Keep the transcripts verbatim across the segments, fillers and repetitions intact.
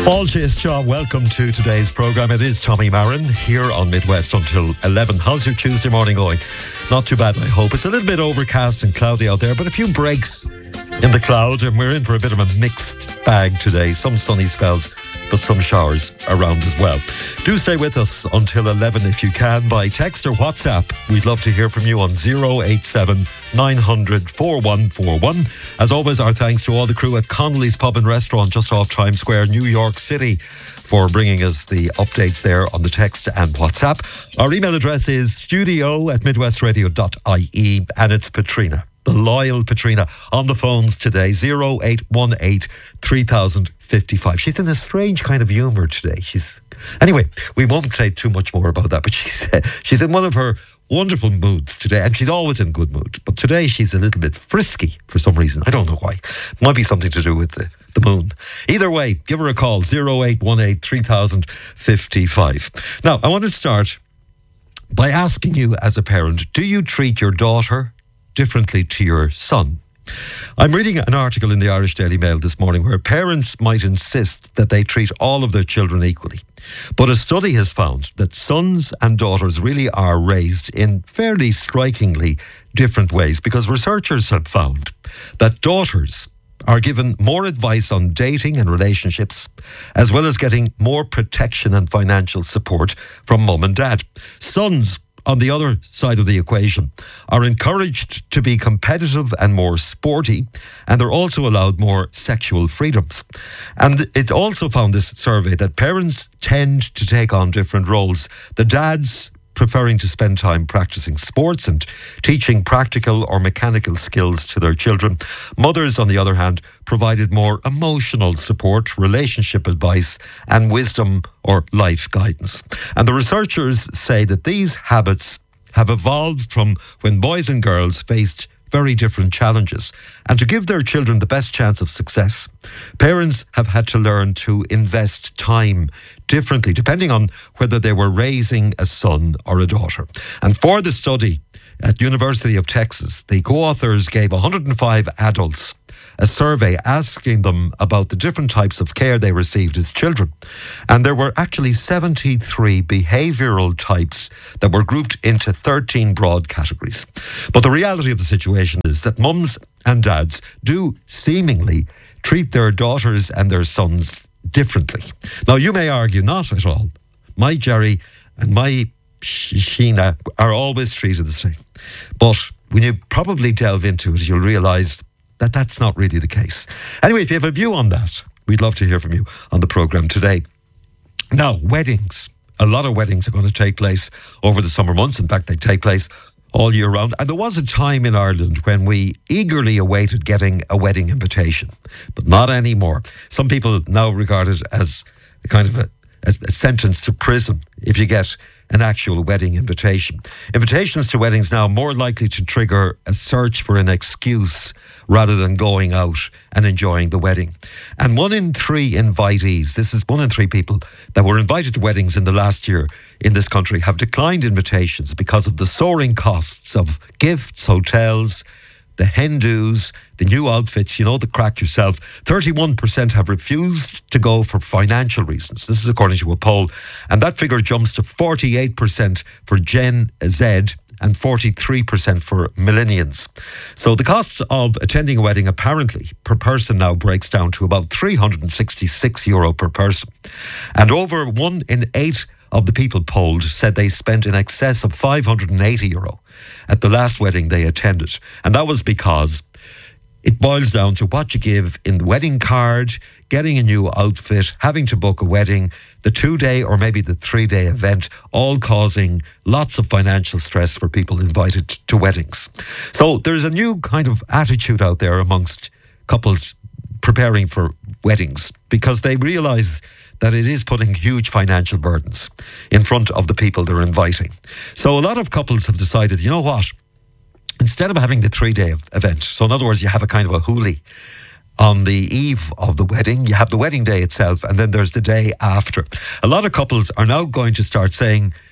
All Chase Job, welcome to today's programme. It is Tommy Marin here on Midwest until eleven. How's your Tuesday morning going? Not too bad, I hope. It's a little bit overcast and cloudy out there, but a few breaks in the cloud, and we're in for a bit of a mixed bag today. Some sunny spells, but some showers around as well. Do stay with us until eleven if you can by text or WhatsApp. We'd love to hear from you on zero eight seven nine hundred four one four one. As always, our thanks to all the crew at Connolly's Pub and Restaurant just off Times Square, New York City, for bringing us the updates there on the text and WhatsApp. Our email address is studio at midwestradio dot I E, and it's Patrina, the loyal Patrina, on the phones today, zero eight one eight three thousand fifty-five. She's in a strange kind of humour today. She's Anyway, we won't say too much more about that, but she's, uh, she's in one of her wonderful moods today, and she's always in good mood. But today she's a little bit frisky for some reason. I don't know why. Might be something to do with the, the moon. Either way, give her a call, zero eight one eight three thousand fifty-five. Now, I want to start by asking you as a parent, do you treat your daughter differently to your son? I'm reading an article in the Irish Daily Mail this morning where parents might insist that they treat all of their children equally. But a study has found that sons and daughters really are raised in fairly strikingly different ways, because researchers have found that daughters are given more advice on dating and relationships, as well as getting more protection and financial support from mum and dad. Sons, on the other side of the equation, are encouraged to be competitive and more sporty, and they're also allowed more sexual freedoms. And it's also found, this survey, that parents tend to take on different roles. The dads preferring to spend time practicing sports and teaching practical or mechanical skills to their children. Mothers, on the other hand, provided more emotional support, relationship advice, and wisdom or life guidance. And the researchers say that these habits have evolved from when boys and girls faced very different challenges. And to give their children the best chance of success, parents have had to learn to invest time differently, depending on whether they were raising a son or a daughter. And for the study at University of Texas, the co-authors gave one hundred five adults a survey asking them about the different types of care they received as children. And there were actually seventy-three behavioural types that were grouped into thirteen broad categories. But the reality of the situation is that mums and dads do seemingly treat their daughters and their sons differently. Now, you may argue not at all. My Jerry and my Sheena are always treated the same. But when you probably delve into it, you'll realise that that's not really the case. Anyway, if you have a view on that, we'd love to hear from you on the programme today. Now, weddings. A lot of weddings are going to take place over the summer months. In fact, they take place all year round. And there was a time in Ireland when we eagerly awaited getting a wedding invitation, but not anymore. Some people now regard it as a kind of a, as a sentence to prison if you get an actual wedding invitation. Invitations to weddings now more likely to trigger a search for an excuse rather than going out and enjoying the wedding. And one in three invitees, this is one in three people that were invited to weddings in the last year in this country, have declined invitations because of the soaring costs of gifts, hotels, the hen-dos, the new outfits, you know the crack yourself. thirty-one percent have refused to go for financial reasons. This is according to a poll. And that figure jumps to forty-eight percent for Gen Z and forty-three percent for millennials. So the cost of attending a wedding apparently per person now breaks down to about three hundred sixty-six euro per person. And over one in eight of the people polled said they spent in excess of five hundred eighty euro at the last wedding they attended. And that was because it boils down to what you give in the wedding card, getting a new outfit, having to book a wedding, the two-day or maybe the three-day event, all causing lots of financial stress for people invited to weddings. So there's a new kind of attitude out there amongst couples preparing for weddings, because they realise that it is putting huge financial burdens in front of the people they're inviting. So a lot of couples have decided, you know what, instead of having the three-day event, so in other words, you have a kind of a hoolie on the eve of the wedding, you have the wedding day itself, and then there's the day after. A lot of couples are now going to start saying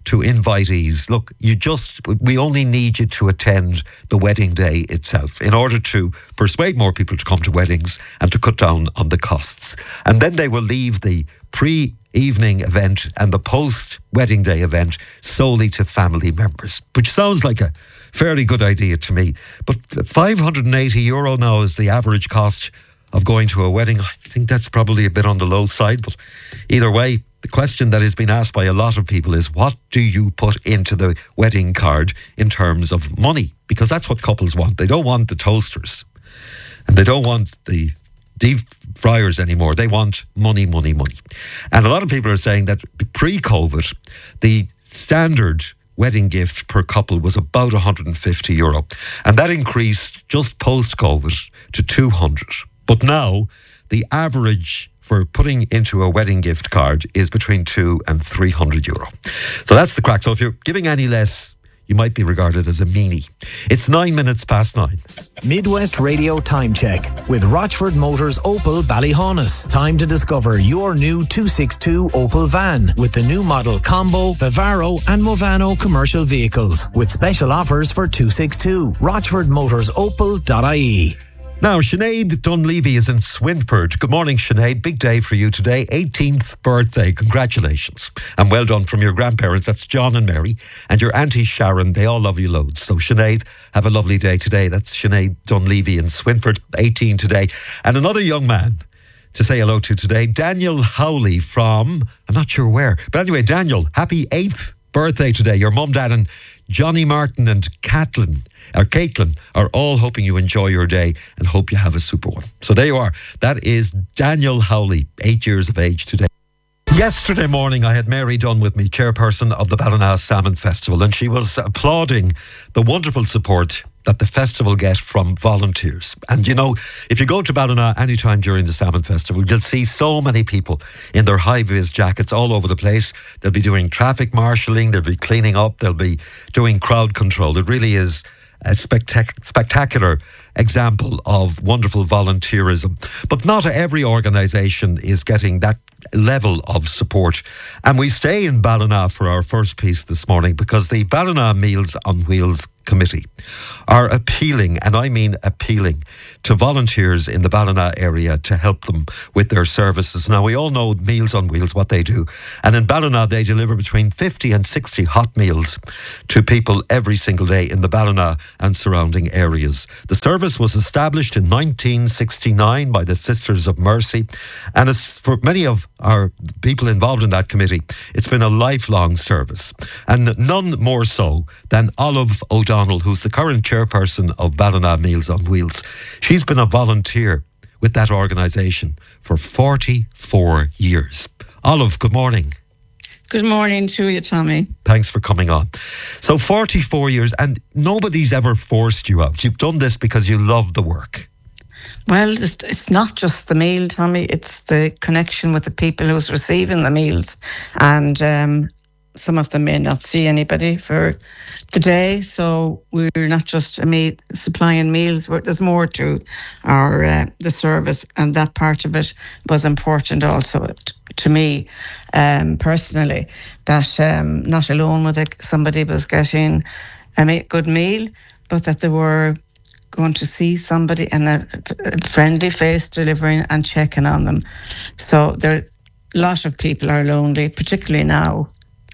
to invitees, look, you just, we only need you to attend the wedding day itself in order to persuade more people to come to weddings and to cut down on the costs. And then they will leave the pre-evening event and the post-wedding day event solely to family members, which sounds like a fairly good idea to me. But five hundred eighty euro now is the average cost of going to a wedding. I think that's probably a bit on the low side, but either way, the question that has been asked by a lot of people is, what do you put into the wedding card in terms of money? Because that's what couples want. They don't want the toasters and they don't want the deep fryers anymore. They want money, money, money. And a lot of people are saying that pre-COVID, the standard wedding gift per couple was about one hundred fifty euro. And that increased just post-COVID to two hundred. But now the average for putting into a wedding gift card is between two and three hundred euro. So that's the crack. So if you're giving any less, you might be regarded as a meanie. It's nine minutes past nine. Midwest Radio Time Check with Rochford Motors Opel Ballyhaunis. Time to discover your new two sixty-two Opel van with the new model Combo, Vivaro and Movano commercial vehicles with special offers for two sixty-two. rochford motors opel dot I E. Now, Sinead Dunleavy is in Swinford. Good morning, Sinead. Big day for you today. eighteenth birthday. Congratulations. And well done from your grandparents. That's John and Mary. And your auntie Sharon. They all love you loads. So, Sinead, have a lovely day today. That's Sinead Dunleavy in Swinford, eighteen today. And another young man to say hello to today, Daniel Howley from, I'm not sure where. But anyway, Daniel, happy eighth birthday today. Your mum, dad and Johnny Martin and Caitlin, or Caitlin, are all hoping you enjoy your day and hope you have a super one. So there you are. That is Daniel Howley, eight years of age today. Yesterday morning, I had Mary Dunn with me, chairperson of the Ballina Salmon Festival, and she was applauding the wonderful support that the festival get from volunteers. And you know, if you go to Ballina anytime during the Salmon Festival, you'll see so many people in their high-vis jackets all over the place. They'll be doing traffic marshalling, they'll be cleaning up, they'll be doing crowd control. It really is a spectac- spectacular example of wonderful volunteerism. But not every organisation is getting that level of support. And we stay in Ballina for our first piece this morning because the Ballina Meals on Wheels Committee are appealing, and I mean appealing, to volunteers in the Ballina area to help them with their services. Now, we all know Meals on Wheels, what they do. And in Ballina, they deliver between fifty and sixty hot meals to people every single day in the Ballina and surrounding areas. The service was established in nineteen sixty-nine by the Sisters of Mercy. And it's, for many of our people involved in that committee, it's been a lifelong service. And none more so than Olive O'Donnell, who's the current chairperson of Ballina Meals on Wheels. She's been a volunteer with that organisation for forty-four years. Olive, good morning. Good morning to you, Tommy. Thanks for coming on. So forty-four years, and nobody's ever forced you out. You've done this because you love the work. Well, it's, it's not just the meal, Tommy. It's the connection with the people who's receiving the meals. And um, some of them may not see anybody for the day. So we're not just a meal, supplying meals. We're, there's more to our uh, the service. And that part of it was important also t- to me um, personally, that um, not alone was it somebody was getting a ma- good meal, but that they were going to see somebody and a, a friendly face delivering and checking on them. So there, a lot of people are lonely, particularly now,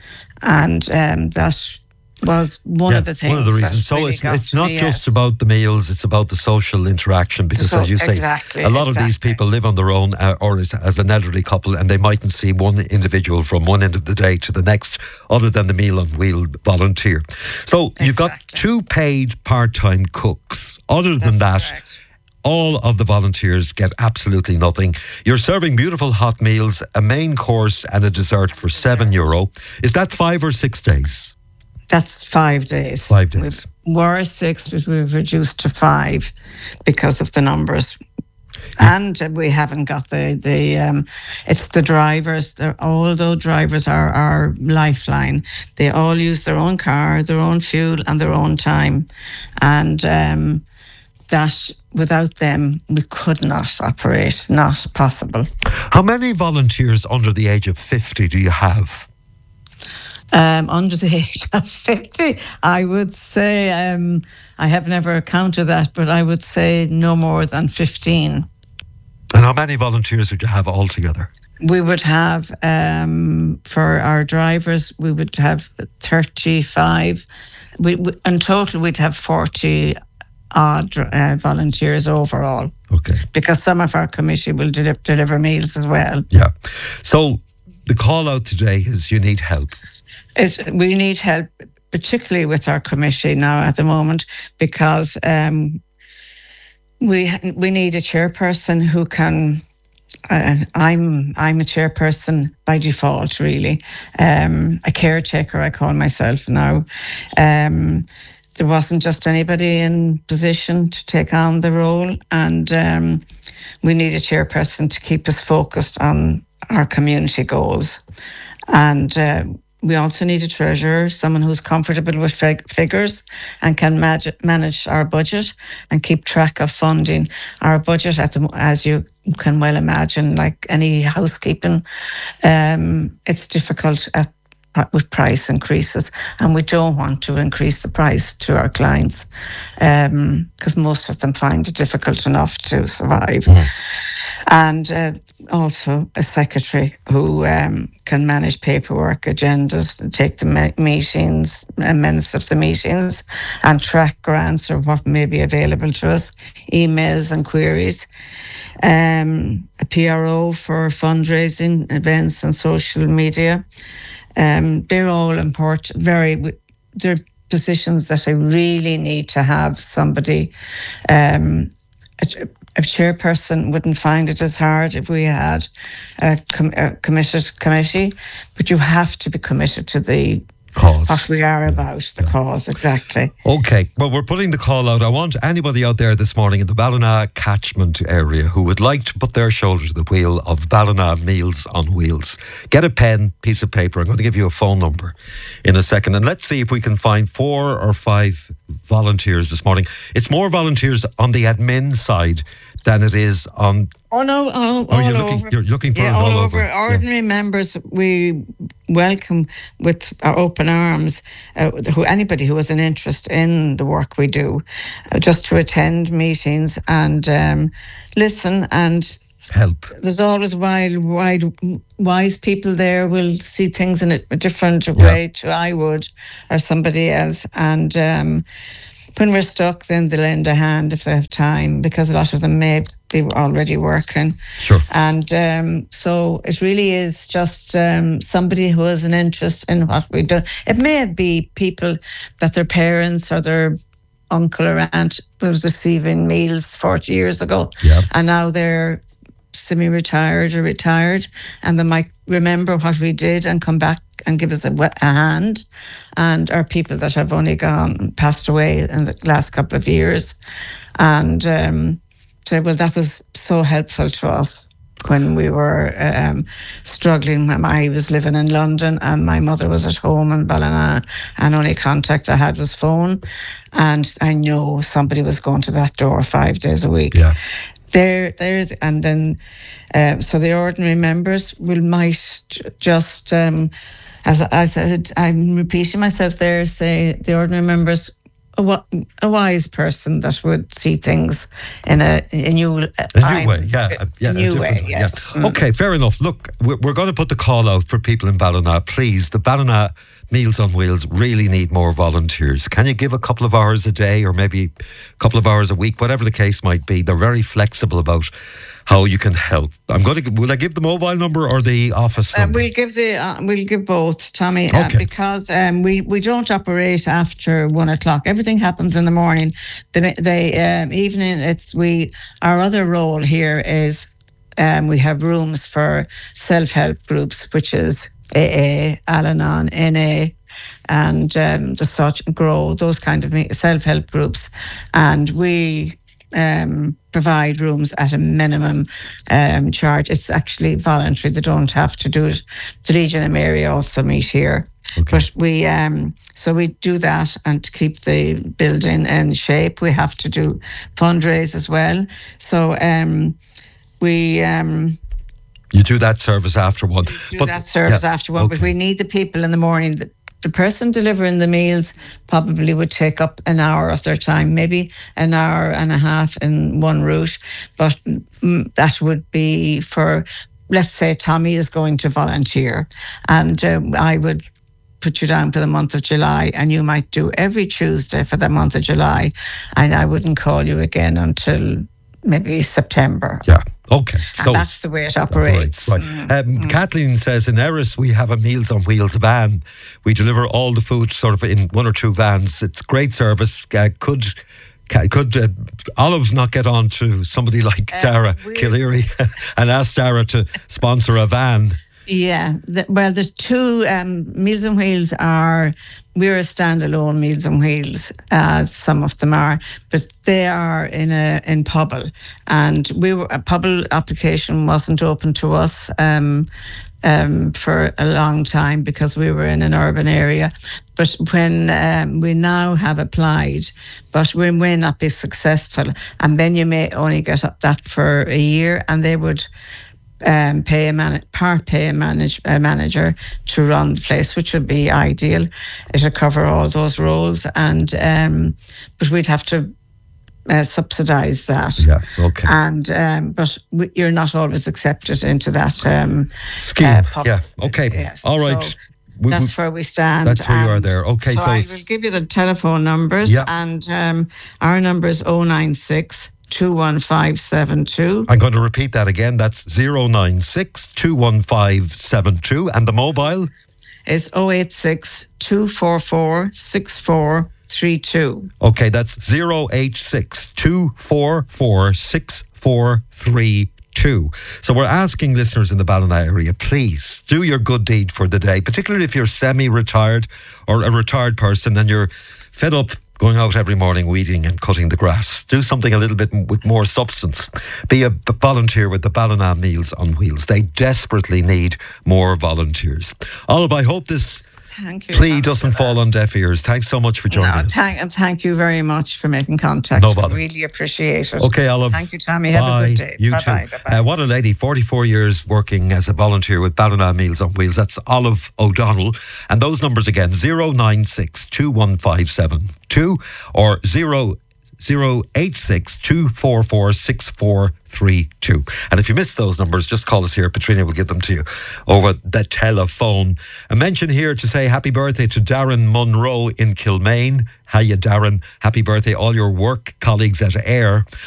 and um, that was one yeah, of the things. One of the reasons. So really it's it's not me, just yes. about the meals; it's about the social interaction. Because, so, as you say, exactly, a lot exactly. of these people live on their own, uh, or as, as an elderly couple, and they mightn't see one individual from one end of the day to the next, other than the Meal on Wheel volunteer. So exactly. You've got two paid part-time cooks. Other than That's that, correct. all of the volunteers get absolutely nothing. You're serving beautiful hot meals, a main course and a dessert for seven euro. Is that five or six days? That's five days. Five days. We were six, but we've reduced to five because of the numbers. And we haven't got the, the um, it's the drivers. They're, although drivers are our lifeline, they all use their own car, their own fuel and their own time. And um, that without them, we could not operate, not possible. How many volunteers under the age of fifty do you have? Um, under the age of fifty, I would say, um, I have never counted that, but I would say no more than fifteen. And how many volunteers would you have altogether? We would have, um, for our drivers, we would have thirty-five. We, we, in total, we'd have forty odd uh, volunteers overall. Okay. Because some of our committee will de- deliver meals as well. Yeah. So the call out today is you need help. Is we need help, particularly with our committee now at the moment, because um, we we need a chairperson who can. Uh, I'm I'm a chairperson by default, really. Um, a caretaker, I call myself now. Um, there wasn't just anybody in position to take on the role, and um, we need a chairperson to keep us focused on our community goals. And uh, we also need a treasurer, someone who's comfortable with fig- figures and can mag- manage our budget and keep track of funding. Our budget, at the, as you can well imagine, like any housekeeping, um, it's difficult at, with price increases, and we don't want to increase the price to our clients because um, most of them find it difficult enough to survive. Mm. And uh, also a secretary who um, can manage paperwork, agendas, take the me- meetings, minutes of the meetings, and track grants or what may be available to us, emails and queries. Um, a P R O for fundraising, events and social media. Um, they're all important, very, they're positions that I really need to have somebody, um, a, a chairperson wouldn't find it as hard if we had a, com- a committed committee, but you have to be committed to the cause. What we are about, the yeah. cause, exactly. Okay, well, we're putting the call out. I want anybody out there this morning in the Ballina catchment area who would like to put their shoulder to the wheel of Ballina Meals on Wheels. Get a pen, piece of paper. I'm going to give you a phone number in a second, and let's see if we can find four or five volunteers this morning. It's more volunteers on the admin side than it is on... Oh, no, all, oh, all you're over. Looking, you're looking for yeah, it all, all over. over. Ordinary yeah. members, we welcome with our open arms uh, who anybody who has an interest in the work we do, uh, just to attend meetings and um, listen and help. There's always wide, wide, wise people there will see things in a different yeah. way to I would or somebody else. And um, when we're stuck, then they lend a hand if they have time, because a lot of them may be already working. Sure. And um, so it really is just um, somebody who has an interest in what we do. It may be people that their parents or their uncle or aunt was receiving meals forty years ago, yeah. and now they're semi-retired or retired, and they might remember what we did and come back and give us a, a hand. And our people that have only gone passed away in the last couple of years, and um, say, well, that was so helpful to us when we were um, struggling. I was living in London and my mother was at home in Ballina, and only contact I had was phone, and I know somebody was going to that door five days a week. Yeah. There, there, and then, uh, so the ordinary members will might just, um, as I said, I'm repeating myself there, say the ordinary members, a, a wise person that would see things in a, a new, a new way, yeah, a, yeah, new a way, yes. Yeah. Mm. Okay, fair enough. Look, we're, we're going to put the call out for people in Ballina. Please, the Ballina Meals on Wheels really need more volunteers. Can you give a couple of hours a day, or maybe a couple of hours a week, whatever the case might be? They're very flexible about how you can help. I'm going to. Will I give the mobile number or the office number? Uh, we'll give the. Uh, we'll give both, Tommy, okay. uh, because um, we we don't operate after one o'clock. Everything happens in the morning. The the um, evening. It's we. Our other role here is um, we have rooms for self-help groups, which is A A, Al-Anon, N A, and um, the such grow those kind of self-help groups, and we um, provide rooms at a minimum um, charge. It's actually voluntary; they don't have to do it. The Legion of Mary also meet here, okay. but we um, so we do that, and to keep the building in shape, we have to do fundraise as well. So um, we. Um, You do that service after one. We do but, that service yeah, after one, okay. but we need the people in the morning that, the person delivering the meals probably would take up an hour of their time, maybe an hour and a half in one route, but mm, that would be for, let's say Tommy is going to volunteer, and uh, I would put you down for the month of July, and you might do every Tuesday for the month of July, and I wouldn't call you again until maybe September. Yeah, okay. So and that's the way it operates. Right. Mm. Um, mm. Kathleen says in Erris we have a Meals on Wheels van. We deliver all the food sort of in one or two vans. It's great service. Uh, could could uh, Olive not get on to somebody like uh, Dara Killeary and ask Dara to sponsor a van? Yeah, the, well, there's two um, Meals on Wheels are, we're a standalone Meals on Wheels, as some of them are, but they are in a in Pobble, and we were a Pobble application wasn't open to us um, um, for a long time because we were in an urban area. But when um, we now have applied, but we may not be successful, and then you may only get that for a year, and they would. Um, pay a man- part pay a, manage- a manager to run the place, which would be ideal. It'll cover all those roles, and um, but we'd have to uh, subsidise that. Yeah, okay. And um, but we, you're not always accepted into that um, scheme. Uh, pub- yeah, okay. Yes. All right. So we, that's where we stand. That's where you are there. Okay, so, so I will give you the telephone numbers, yeah. and um, our number is oh nine six two one five seven two. I'm going to repeat that again. That's oh nine six two one five seven two. And the mobile? Is oh eight six two four four six four three two. Okay, that's oh eight six two four four six four three two. So we're asking listeners in the Ballina area, please do your good deed for the day, particularly if you're semi-retired or a retired person and you're fed up going out every morning weeding and cutting the grass. Do something a little bit with more substance. Be a volunteer with the Ballina Meals on Wheels. They desperately need more volunteers. Olive, I hope this Thank you, plea doesn't fall on deaf ears. Thanks so much for joining no, us. Thank, thank you very much for making contact. No bother. Really appreciate it. Okay, Olive. Thank you, Tommy. Have Bye. a good day. You Bye-bye. too. Bye-bye. Uh, what a lady, forty-four years working as a volunteer with Ballina Meals on Wheels. That's Olive O'Donnell. And those numbers again, oh nine six two one five seven two or zero zero eight six two four four six four three two. And if you miss those numbers, just call us here. Petrina will give them to you over the telephone. A mention here to say happy birthday to Darren Munro in Kilmaine. Hiya, Darren. Happy birthday, all your work colleagues at AIR.